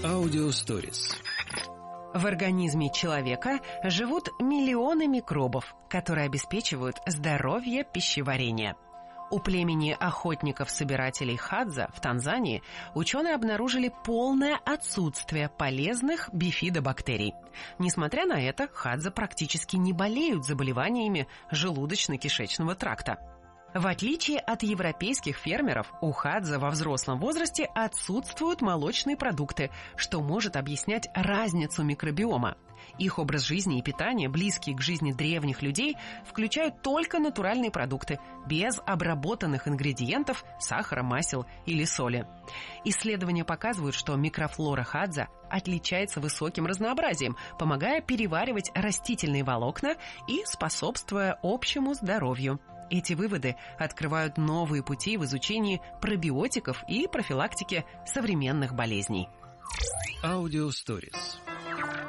Аудиосторис. В организме человека живут миллионы микробов, которые обеспечивают здоровье пищеварения. У племени охотников-собирателей Хадза в Танзании ученые обнаружили полное отсутствие полезных бифидобактерий. Несмотря на это, Хадза практически не болеют заболеваниями желудочно-кишечного тракта. В отличие от европейских фермеров, у Хадза во взрослом возрасте отсутствуют молочные продукты, что может объяснять разницу микробиома. Их образ жизни и питание, близкие к жизни древних людей, включают только натуральные продукты, без обработанных ингредиентов, сахара, масел или соли. Исследования показывают, что микрофлора Хадза отличается высоким разнообразием, помогая переваривать растительные волокна и способствуя общему здоровью. Эти выводы открывают новые пути в изучении пробиотиков и профилактике современных болезней. Аудиосторис.